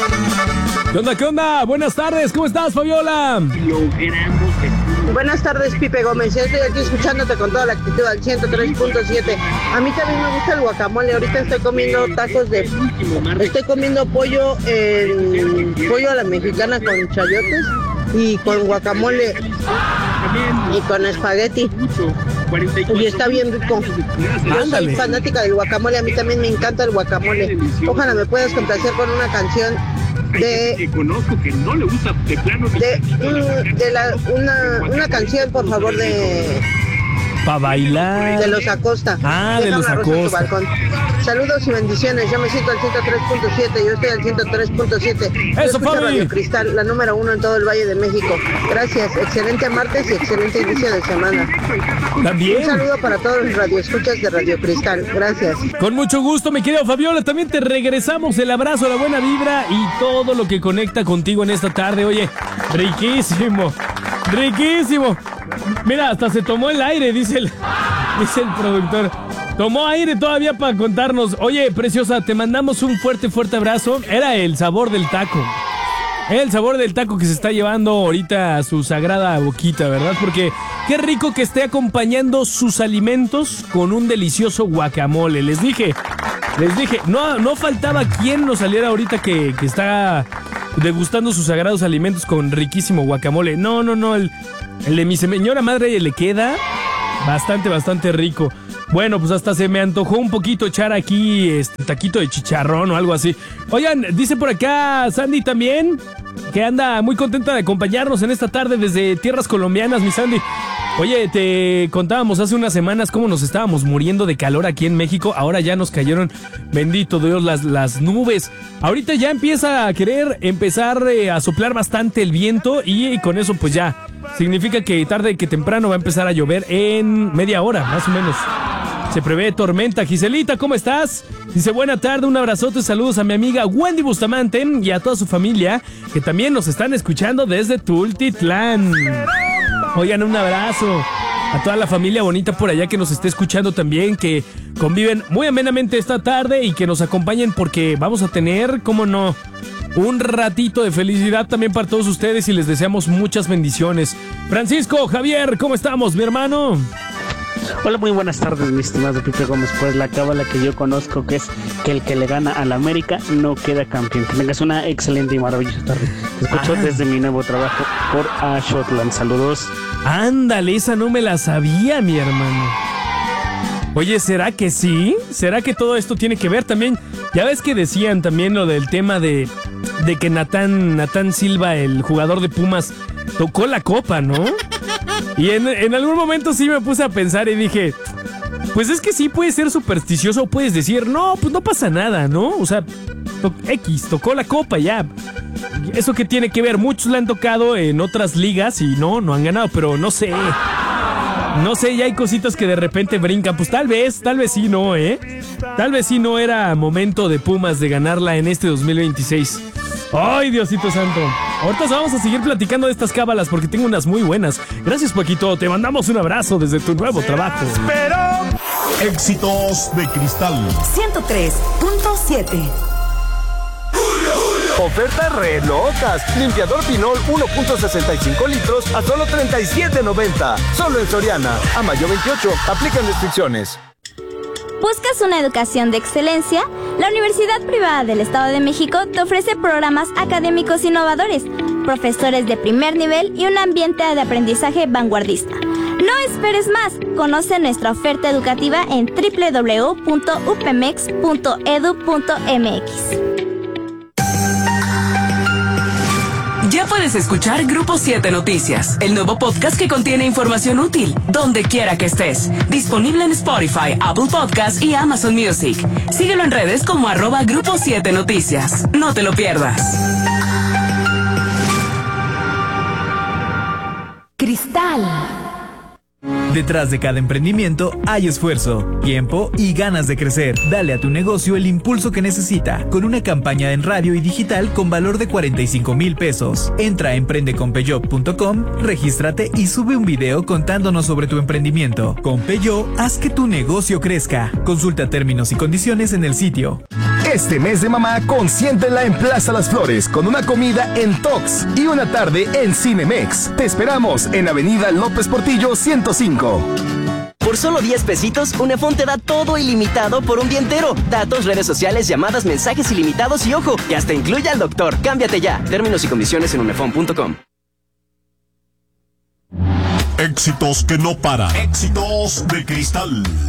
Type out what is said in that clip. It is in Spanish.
¿Qué onda, qué onda? Buenas tardes, ¿cómo estás, Fabiola? Buenas tardes, Pipe Gómez. Yo estoy aquí escuchándote con toda la actitud al 103.7. A mí también me gusta el guacamole. Ahorita estoy comiendo Estoy comiendo pollo a la mexicana con chayotes y con guacamole y con espagueti. Y está bien rico. Yo soy fanática del guacamole. A mí también me encanta el guacamole. Ojalá me puedas complacer con una canción una canción, por favor, para bailar. De los Acosta. De los Acosta. Saludos y bendiciones. Yo me siento al 103.7. Yo estoy al 103.7. Eso, Fabi. Radio Cristal, la número 1 en todo el Valle de México. Gracias. Excelente martes y excelente inicio de semana. También. Un saludo para todos los radioescuchas de Radio Cristal. Gracias. Con mucho gusto, mi querido Fabiola. También te regresamos el abrazo, la buena vibra y todo lo que conecta contigo en esta tarde. Oye, riquísimo. Riquísimo. Mira, hasta se tomó el aire, dice el productor. Tomó aire todavía para contarnos. Oye, preciosa, te mandamos un fuerte abrazo. Era el sabor del taco. El sabor del taco que se está llevando ahorita a su sagrada boquita, ¿verdad? Porque qué rico que esté acompañando sus alimentos con un delicioso guacamole. Les dije, no faltaba quien nos saliera ahorita que está degustando sus sagrados alimentos con riquísimo guacamole. No, el de mi señora madre le queda bastante rico. Bueno, pues hasta se me antojó un poquito echar aquí taquito de chicharrón o algo así. Oigan, dice por acá Sandy también que anda muy contenta de acompañarnos en esta tarde desde tierras colombianas, mi Sandy. Oye, te contábamos hace unas semanas cómo nos estábamos muriendo de calor aquí en México. Ahora ya nos cayeron, bendito Dios, las nubes. Ahorita ya empieza a empezar a soplar bastante el viento y con eso pues ya significa que tarde que temprano va a empezar a llover en media hora, más o menos. Se prevé tormenta. Giselita, ¿cómo estás? Dice, buena tarde, un abrazote, saludos a mi amiga Wendy Bustamante y a toda su familia que también nos están escuchando desde Tultitlán. Oigan, un abrazo a toda la familia bonita por allá que nos esté escuchando también, que conviven muy amenamente esta tarde y que nos acompañen porque vamos a tener, cómo no, un ratito de felicidad también para todos ustedes y les deseamos muchas bendiciones. Francisco, Javier, ¿cómo estamos, mi hermano? Hola, muy buenas tardes, mi estimado Pipe Gómez. Pues la cábala que yo conozco que es que el que le gana al América no queda campeón. Que tengas una excelente y maravillosa tarde. Te escucho desde mi nuevo trabajo por Ashotland. Saludos. Ándale, esa no me la sabía, mi hermano. Oye, ¿será que sí? ¿Será que todo esto tiene que ver también? Ya ves que decían también lo del tema de que Natán Silva, el jugador de Pumas, tocó la copa, ¿no? Y en algún momento sí me puse a pensar y dije, pues es que sí puedes ser supersticioso, puedes decir, no, pues no pasa nada, ¿no? O sea, tocó la copa ya. Eso que tiene que ver, muchos la han tocado en otras ligas y no han ganado, pero no sé, ya hay cositas que de repente brincan, pues tal vez sí no, tal vez sí no era momento de Pumas de ganarla en este 2026. ¡Ay, Diosito santo! Ahorita vamos a seguir platicando de estas cábalas porque tengo unas muy buenas. Gracias, Paquito. Te mandamos un abrazo desde tu nuevo trabajo. Éxitos de Cristal 103.7. Ofertas re locas. Limpiador Pinol 1.65 litros a solo $37.90. Solo en Soriana. A mayo 28. Aplican restricciones. ¿Buscas una educación de excelencia? La Universidad Privada del Estado de México te ofrece programas académicos innovadores, profesores de primer nivel y un ambiente de aprendizaje vanguardista. No esperes más. Conoce nuestra oferta educativa en www.upemex.edu.mx. Ya puedes escuchar Grupo 7 Noticias, el nuevo podcast que contiene información útil, donde quiera que estés. Disponible en Spotify, Apple Podcasts y Amazon Music. Síguelo en redes como @Grupo 7 Noticias. No te lo pierdas. Cristal. Detrás de cada emprendimiento hay esfuerzo, tiempo y ganas de crecer. Dale a tu negocio el impulso que necesita con una campaña en radio y digital con valor de 45,000 pesos. Entra a emprendeconpeyot.com, regístrate y sube un video contándonos sobre tu emprendimiento. Con Peyot, haz que tu negocio crezca. Consulta términos y condiciones en el sitio. Este mes de mamá, consiéntela en Plaza Las Flores con una comida en Tox y una tarde en Cinemex. Te esperamos en Avenida López Portillo 105. Por solo 10 pesitos, Unefón te da todo ilimitado por un día entero. Datos, redes sociales, llamadas, mensajes ilimitados y ojo, que hasta incluye al doctor. Cámbiate ya. Términos y condiciones en unefón.com. Éxitos que no paran. Éxitos de cristal.